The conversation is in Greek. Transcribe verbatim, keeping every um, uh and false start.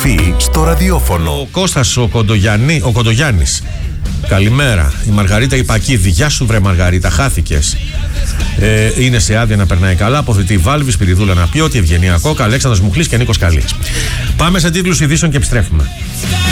κορυφή στο ραδιόφωνο. Ο Κώστας ο, Κοντογιάννη, ο Κοντογιάννης. Καλημέρα. Η Μαργαρίτα Ιπακίδη. Γεια σου, βρε Μαργαρίτα, χάθηκες. Ε, είναι σε άδεια να περνάει καλά. Αποθητή Βάλβη, Σπυριδούλα Ναπιώτη, Ευγενία Κόκα, Αλέξανδρος Μουχλής και Νίκος Καλής. Πάμε σε τίτλους ειδήσεων και επιστρέφουμε.